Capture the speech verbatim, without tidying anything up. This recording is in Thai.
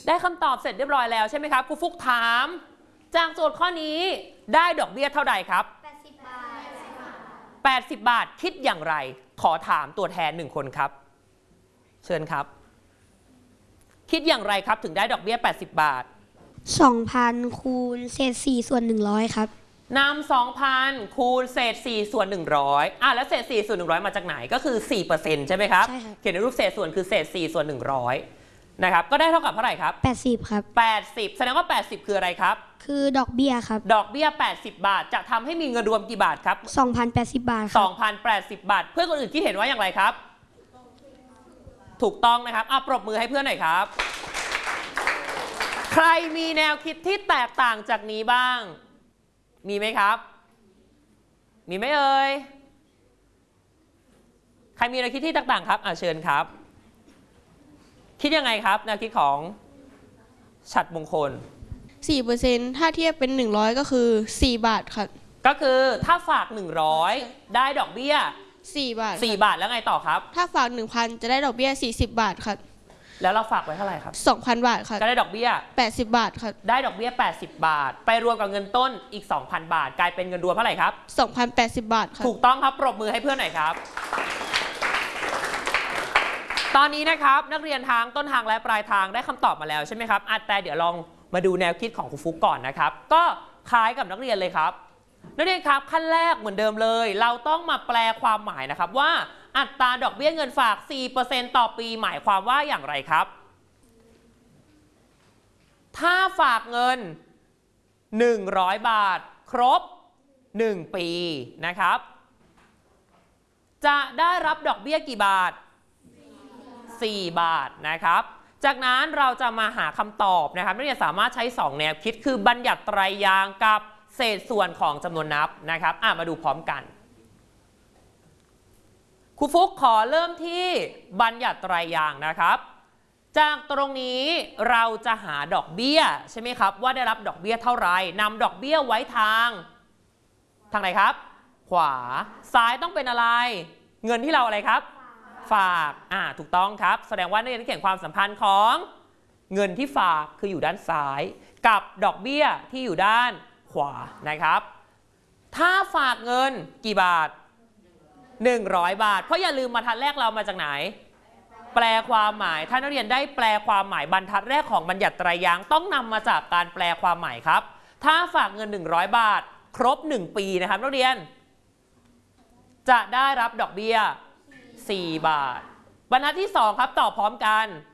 ได้คำตอบเสร็จเรียบร้อยแล้วใช่ไหมครับครูฟุกถามจากโจทย์ข้อนี้ได้ดอกเบี้ยเท่าใดครับแปดสิบบาทแปดสิบบาทคิดอย่างไรขอถามตัวแทนหนึ่งคนครับเชิญครับคิดอย่างไรครับถึงได้ดอกเบี้ยแปดสิบบาทสองพัน คูณเศษสี่ส่วนหนึ่งร้อยครับนำ สองพัน คูณเศษสี่ส่วนหนึ่งร้อยอ่ะแล้วเศษสี่ส่วนหนึ่งร้อยมาจากไหนก็คือ สี่เปอร์เซ็นต์ ใช่ไหมครับใช่ครับเขียนในรูปเศษส่วนคือเศษสี่ส่วนหนึ่งร้อยนะครับก็ได้เท่ากับเท่าไหร่ครับแปดสิบครับแปดสิบแสดงว่าแปดสิบคืออะไรครับคือดอกเบี้ยครับดอกเบี้ยแปดสิบบาทจะทำให้มีเงินรวมกี่บาทครับสองพันแปดสิบ บาทครับสองพันแปดสิบ บาทเพื่อนคนอื่นคิดเห็นว่าอย่างไรครับถูกต้องนะครับอ่ะปรบมือให้เพื่อนหน่อยครับใครมีแนวคิดที่แตกต่างจากนี้บ้างมีไหมครับมีไหมเอ่ยใครมีแนวคิดที่แตกต่างครับอ่ะเชิญครับคิดยังไงครับแนวคิดของฉัตรมงคลสี่เปอร์เซ็นต์ ถ้าเทียบเป็นหนึ่งร้อยก็คือสี่บาทครับก็คือถ้าฝากหนึ่งร้อยได้ดอกเบี้ยสี่บาทสี่บาทแล้วไงต่อครับถ้าฝาก หนึ่งพัน จะได้ดอกเบี้ยสี่สิบบาทครับแล้วเราฝากไว้เท่าไหร่ครับสองพัน บาทครับก็ได้ดอกเบี้ยแปดสิบบาทครับได้ดอกเบี้ยแปดสิบบาทไปรวมกับเงินต้นอีก สองพัน บาทกลายเป็นเงินรวมเท่าไหร่ครับสองพันแปดสิบ บาทครับถูกต้องครับปรบมือให้เพื่อนหน่อยครับตอนนี้นะครับนักเรียนทางต้นทางและปลายทางได้คำตอบมาแล้วใช่ไหมครับแต่เดี๋ยวลองมาดูแนวคิดของครูฟุกก่อนนะครับก็คล้ายกับนักเรียนเลยครับนักเรียนครับขั้นแรกเหมือนเดิมเลยเราต้องมาแปลความหมายนะครับว่าอัตราดอกเบี้ยเงินฝาก สี่เปอร์เซ็นต์ ต่อปีหมายความว่าอย่างไรครับถ้าฝากเงินหนึ่งร้อยบาทครบหนึ่งปีนะครับจะได้รับดอกเบี้ยกี่บาทสี่บาทนะครับจากนั้นเราจะมาหาคำตอบนะครับนักเรียนสามารถใช้สองแนวคิดคือบัญญัติไตรยางค์กับเศษส่วนของจำนวนนับนะครับอ่ะมาดูพร้อมกันครูฟุกขอเริ่มที่บัญญัติไตรยางค์นะครับจากตรงนี้เราจะหาดอกเบี้ยใช่ไหมครับว่าได้รับดอกเบี้ยเท่าไหร่นำดอกเบี้ยไว้ทางทางไหนครับขวาซ้ายต้องเป็นอะไรเงินที่เราอะไรครับฝากอ่าถูกต้องครับแสดงว่านักเรียนเห็นความสัมพันธ์ของเงินที่ฝากคืออยู่ด้านซ้ายกับดอกเบี้ยที่อยู่ด้านขวานะครับถ้าฝากเงินกี่บาทหนึ่งร้อยบาทเพราะอย่าลืมบรรทัดแรกเรามาจากไหนแปลความหมายถ้านักเรียนได้แปลความหมายบรรทัดแรกของบัญญัติไตรยางค์ต้องนำมาจากการแปลความหมายครับถ้าฝากเงินหนึ่งร้อยบาทครบหนึ่งปีนะครับนักเรียนจะได้รับดอกเบี้ยสี่บาทบรรทัดที่สองครับตอบพร้อมกัน